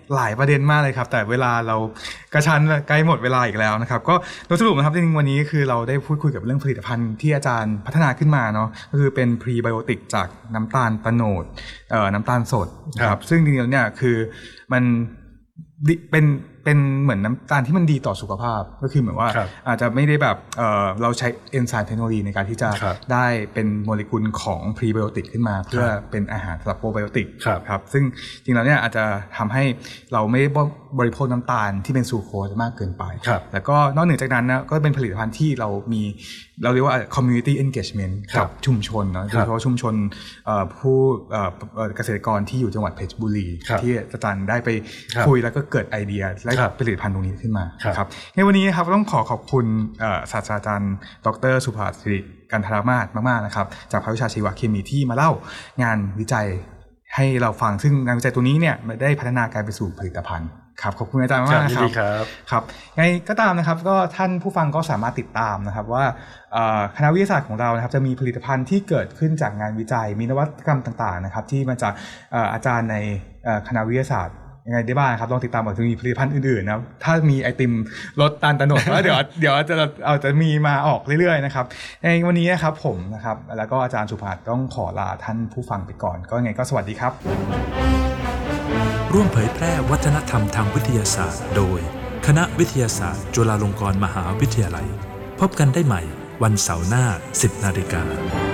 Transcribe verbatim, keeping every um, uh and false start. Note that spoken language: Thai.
หลายประเด็นมากเลยครับแต่เวลาเรากระชั้นใกล้หมดเวลาอีกแล้วนะครับก็โดยสรุปนะครับจริงๆวันนี้คือเราได้พูดคุยกับเรื่องผลิตภัณฑ์ที่อาจารย์พัฒนาขึ้นมาเนาะก็คือเป็นพรีไบโอติกจากน้ำตาลโตโนดเอ่อน้ำตาลสดครับซึ่งจริงๆเนี่ยคือมันเป็นเป็นเหมือนน้ำตาลที่มันดีต่อสุขภาพก็คือเหมือนว่าอาจจะไม่ได้แบบเอ่อเราใช้เอนไซม์เทคโนโลยีในการที่จะได้เป็นโมเลกุลของพรีไบโอติกขึ้นมาเพื่อเป็นอาหารสำหรับโปรไบโอติกครับซึ่งจริงๆแล้วเนี่ยอาจจะทำให้เราไม่ได้บริโภคน้ำตาลที่เป็นซูโคสมากเกินไปแล้วก็นอกเหนือจากนั้นนะก็เป็นผลิตภัณฑ์ที่เรามีเราเรียกว่า community engagement กับชุมชนเนาะโดยเฉพาะชุมชนผู้เกษตรกรที่อยู่จังหวัดเพชรบุรีที่อาจารย์ได้ไปคุยแล้วก็เกิดไอเดียและผลิตภัณฑ์ตรงนี้ขึ้นมาครับในวันนี้ครับต้องขอขอบคุณศาสตราจารย์ดร.สุภาสิริกันทรามาศมากๆนะครับจากภาควิชาชีวเคมีที่มาเล่างานวิจัยให้เราฟังซึ่งงานวิจัยตัวนี้เนี่ยได้พัฒนากลายไปสู่ผลิตภัณฑ์ครับขอบคุณอาจารย์มากนะครับครับไงก็ตามนะครับก็ท่านผู้ฟังก็สามารถติดตามนะครับว่าคณะวิทยาศาสตร์ของเรานะครับจะมีผลิตภัณฑ์ที่เกิดขึ้นจากงานวิจัยมีนวัตกรรมต่างๆนะครับที่มาจากอาจารย์ในคณะวิทยาศาสตร์ยังไงได้บ้างครับลองติดตามว่าจะมีผลิตภัณฑ์อื่นๆนะครับถ้ามีไอติมรสตาลโตโนดแล้วเดี๋ยวเดี๋ยวจะเอาจะมีมาออกเรื่อยๆนะครับในวันนี้นะครับผมนะครับแล้วก็อาจารย์สุภาสิริต้องขอลาท่านผู้ฟังไปก่อนก็ยังไงก็สวัสดีครับร่วมเผยแพร่วัฒนธรรมทางวิทยาศาสตร์โดยคณะวิทยาศาสตร์จุฬาลงกรณ์มหาวิทยาลัยพบกันได้ใหม่วันเสาร์หน้า สิบนาฬิกา